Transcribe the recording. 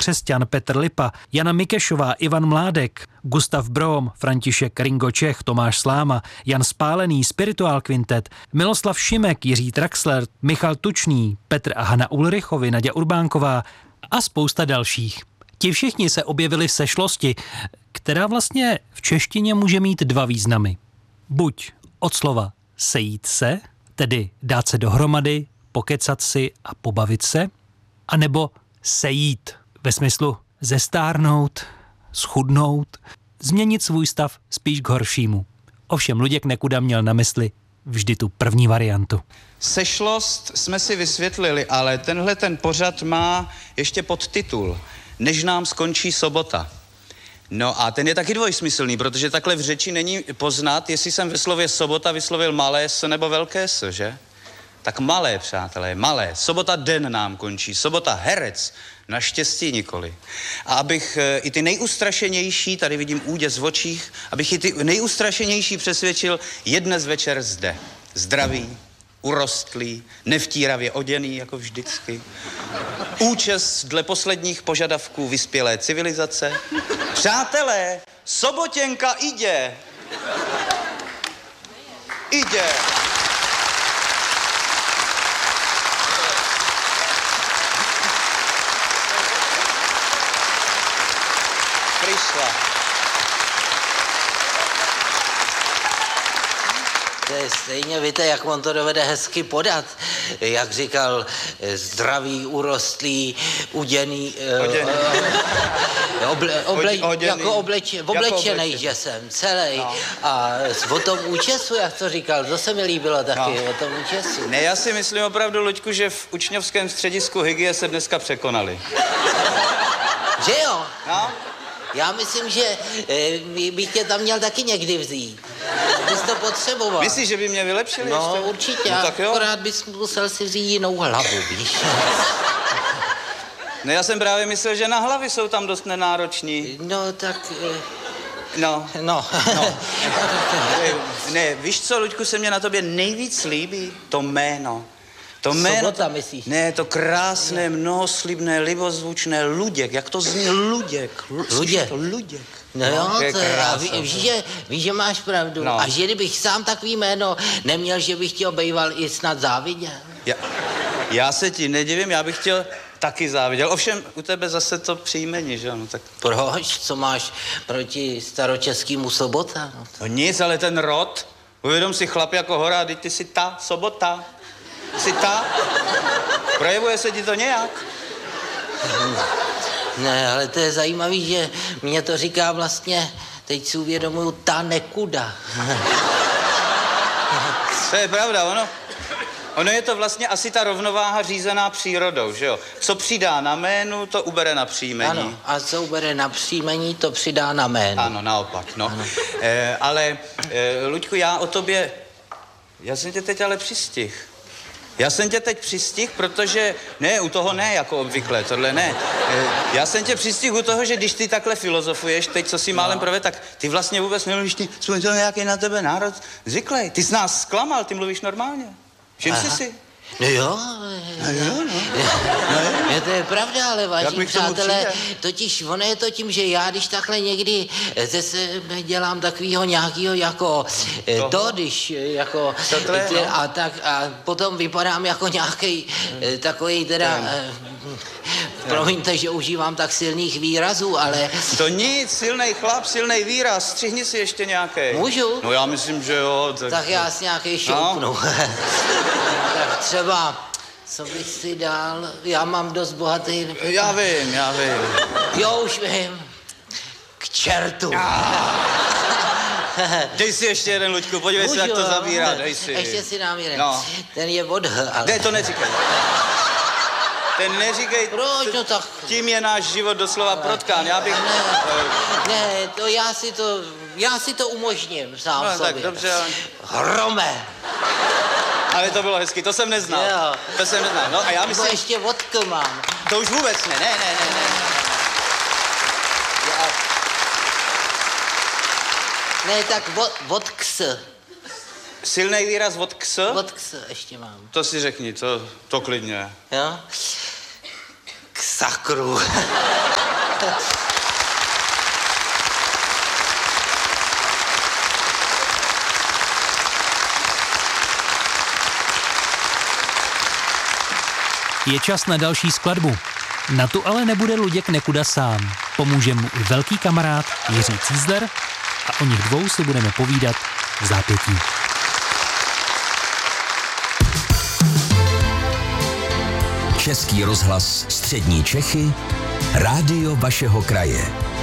Křesťan, Petr Lipa, Jana Mikešová, Ivan Mládek, Gustav Brom, František Ringo Čech, Tomáš Sláma, Jan Spálený, Spirituál Quintet, Miloslav Šimek, Jiří Traxler, Michal Tučný, Petr a Hana Ulrichovi, Naďa Urbánková a spousta dalších. Ti všichni se objevili v sešlosti, která vlastně v češtině může mít dva významy. Buď od slova sejít se, tedy dát se dohromady, pokecat si a pobavit se, anebo sejít ve smyslu zestárnout, schudnout, změnit svůj stav spíš k horšímu. Ovšem Luděk Nekuda měl na mysli vždy tu první variantu. Sešlost jsme si vysvětlili, ale tenhle ten pořad má ještě podtitul Než nám skončí sobota. No a ten je taky dvojsmyslný, protože takhle v řeči není poznat, jestli jsem ve slově sobota vyslovil malé s nebo velké s, že? Tak malé, přátelé, malé. Sobota den nám končí, sobota herec, naštěstí nikoli. A abych i ty nejustrašenější, tady vidím úděs v očích, abych i ty nejustrašenější přesvědčil, je dnes večer zde. Zdravý, urostlý, nevtíravě oděný, jako vždycky. Účes dle posledních požadavků vyspělé civilizace. Přátelé, sobotěnka ide. Ide. Přišla. To je stejně, víte, jak on to dovede hezky podat. Jak říkal, zdravý, urostlý, uděný, oblečenej, že jsem, celý. No. A o tom účesu, jak to říkal, to se mi líbilo taky, no. O tom účesu. Ne, já si myslím opravdu, Luďku, že v učňovském středisku Hygie se dneska překonali. Že jo? No. Já myslím, že bych tě tam měl taky někdy vzít. Bys to potřeboval. Myslíš, že by mě vylepšili no, ještě? Určitě, no, tak jo. Akorát bys musel si vzít jinou hlavu, víš. No já jsem právě myslel, že na hlavy jsou tam dost nenároční. No, tak... No. Ne, víš co, Luďku, se mě na tobě nejvíc líbí? To jméno. To jméno, Sobota, myslíš? Ne, to krásné, mnohoslibné, libozvučné Luděk. Jak to zní Luděk? Luděk. Luděk. No jo, víš, že máš pravdu. No. A že kdybych sám takový jméno neměl, že bych tě obejval i snad záviděl. Já se ti nedivím, já bych chtěl taky záviděl. Ovšem, u tebe zase to příjmení, že no tak... Proč? Co máš proti staročeskému Sobota? No nic, ale ten rod, uvědom si chlap jako hora, teď ty jsi ta Sobota. Jsi ta? Projevuje se ti to nějak? Ne, ale to je zajímavý, že mě to říká vlastně, teď si uvědomuju, ta Nekuda. To je pravda, ono je to vlastně asi ta rovnováha řízená přírodou, že jo? Co přidá na jménu, to ubere na příjmení. Ano, a co ubere na příjmení, to přidá na jméno. Ano, naopak, no. Ale, Luďku, já jsem tě teď ale přistihl. Já jsem tě teď přistihl, protože, ne, u toho ne, jako obvykle, tohle ne. Já jsem tě přistihl u toho, že když ty takhle filozofuješ, teď co si málem prove, tak ty vlastně vůbec nemluvíš, ty to nějaký na tebe národ zvyklý. Ty jsi nás zklamal, ty mluvíš normálně. Všim jsi si? No jo. No, to je pravda, ale vážení přátelé, totiž ono je to tím, že já když takhle někdy ze sebe dělám takovýho nějakýho jako když jako a potom vypadám jako nějaký takový teda promiňte, že užívám tak silných výrazů, ale... To nic, silnej chlap, silnej výraz, střihni si ještě nějaký. Můžu? No já myslím, že jo. Tak já si nějaký šoupnu. No. Tak třeba, co bych si dal, já mám dost bohatý... Já vím. Jo, už vím. K čertu. Dej si ještě jeden, Luďku, podívej se, jak to zabírá, dej si. Ještě si dám jeden. No. Ten je od H, ale... Ne, to neříkej. Ten neříkej, proč, no tak... tím je náš život doslova protkán, já bych... Ne, to já si to umožním sám sobě. Tak dobře. Hrome. Ale to bylo hezky, to jsem neznal. Jo. To jsem neznal, no a já myslím... Nebo ještě vodku mám. To už vůbec ne. Ne, tak vodks. Silnej výraz vodks? Vodks ještě mám. To si řekni, to klidně. Jo? K sakru. Je čas na další skladbu. Na tu ale nebude Luděk Nekuda sám. Pomůže mu i velký kamarád Jiří Cízler a o nich dvou si budeme povídat v zápětí. Český rozhlas Střední Čechy, rádio vašeho kraje.